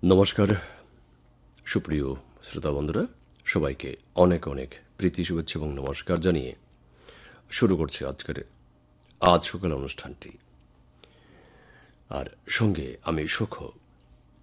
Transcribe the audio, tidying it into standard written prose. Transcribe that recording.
নমস্কার সুপ্রিয় শ্রোতা বন্ধুরা, সবাইকে অনেক অনেক প্রীতি শুভেচ্ছা এবং নমস্কার জানিয়ে শুরু করছি আজকের আজ সকাল অনুষ্ঠানটি। আর সঙ্গে আমি সুখ।